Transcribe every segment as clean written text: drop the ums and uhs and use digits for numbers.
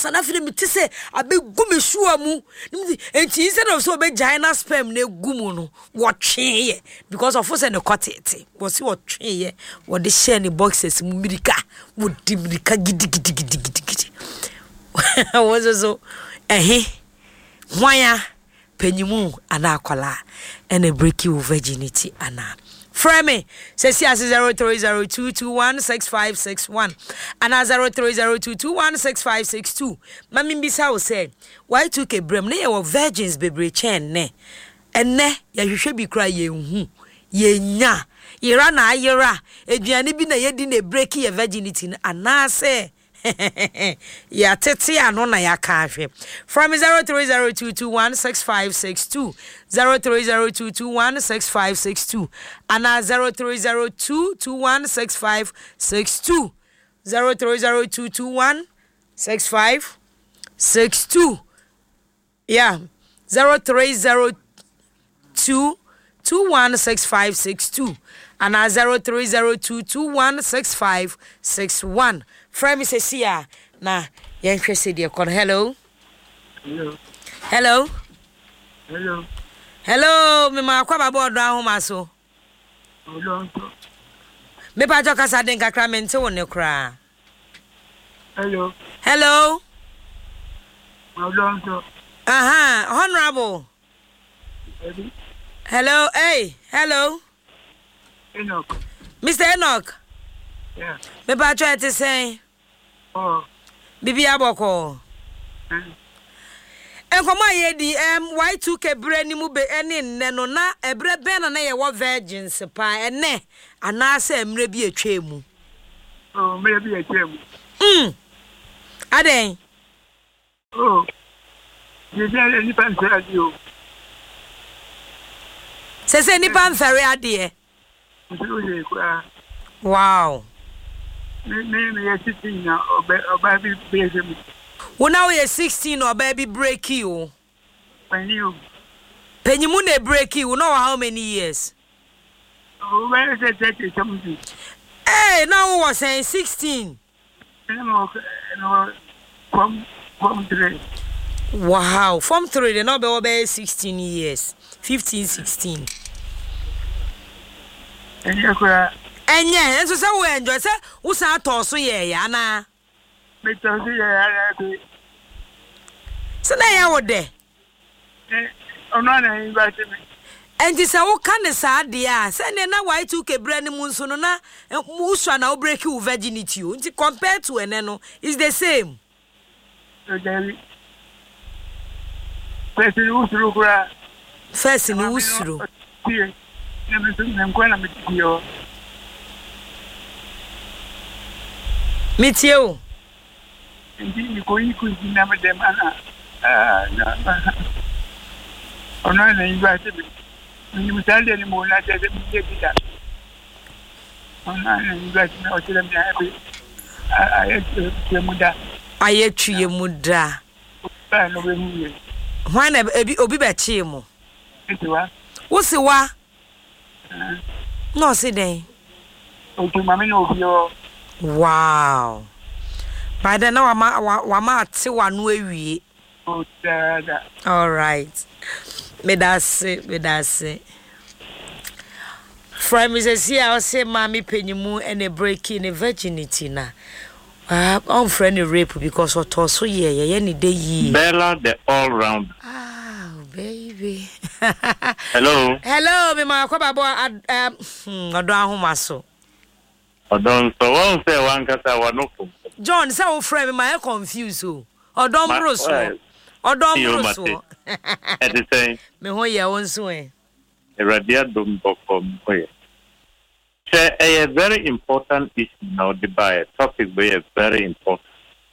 kasa na firi me te se abegu me shuwa mu enti instead of so vagina sperm na egu mu no wo twe because of say ne kotete wo si wo twe wo de share ne boxes mu mirika wo di mirika gidi wo so hwanya penyimu ana akwala and break your virginity ana Frame says 0302216561 and 0302216562. Mami bisa wo say why took a brem na your virgins bebre chen ne enne ya hwehwe bi kra ye hu ye nya yera na ayera aduane bi na yedi na break your virginity ana say ya tete ano na ya ka ahwe from 0302216562 0302216562 ana 0302216562 0302216562 yeah 0302216562 ana 0302216561 Frame says here na yen hwese de kon hello me ma kwa baba odo ahoma so me pa jo kasa den kakra mente won ne kra hello honorable hello hello Enoch Mr. Enoch yeah me pa jo ete say Bibi aboko. Enkoma ye di Y2K bre ni mu be ene nne no na ebre be na ye wo virgins pa ene anase emre bi etwa mu. Mre bi etwa mu. Aden. Ye je ni pan fere ade o. Se ni pan fere ade. Wow. Me 16 na oba bi break me. Wona we 16 oba bi break you. Penyimu na break you know how many years? Where is it something? Now we was saying 16. No, from 3. Wow, from 3 they no be over 16 years. 15 16. Enye enso se we enjoy se wo san to so ye ya na me to so ye ya be se na ya wo de ono na invite me enti se wo kan sa de a se ne na Y2K bra ni mu nso no na mu swa na wo break your virginity o enti compared to ene no is the same first ni usuru kura tie na me so na nkwana me tie Meet you. Indeed, you could never them. Oh, no, you invited me. You tell them anymore, not that they did that. Oh, no, you invited me, or tell them happy. I had to Muda. I had to your Muda. Why never be back chimo? What's the wa? No, say they. Okay, mammy, no, your. Wow. By the now wama ti wanu ewie. Oh, dada. All right. Me that's it. From Mrs. Here, I'll say, Mammy Pennymu and a breaking a virginity na. I'm friendly rape because of Tosso ye, any day ye. Bella the all round. Oh, baby. Hello. Hello, me ma kwa babo odo ahomaso. Odon so won say wan kasa wanofo. John say wo friend me ma confuse o. Odon broso. Odon broso. At the same. Me ho ye won so e. Eradia dom bokom hoye. Say a very important issue now the by topic be very important.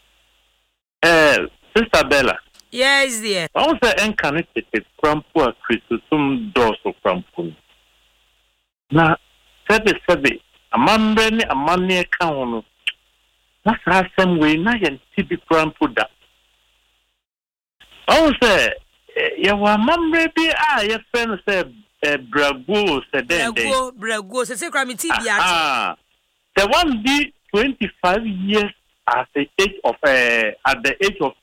Sister Bella. Yes dear. I was incarnated crampo a Christum dorsal crampo. Na sabe amambre ni amane ka hono. Na sa some way na yen tibi crampo da. I was ya wa amambre bi ya friend say Brago said Brago say crime tibia. The one be 25 years at the age of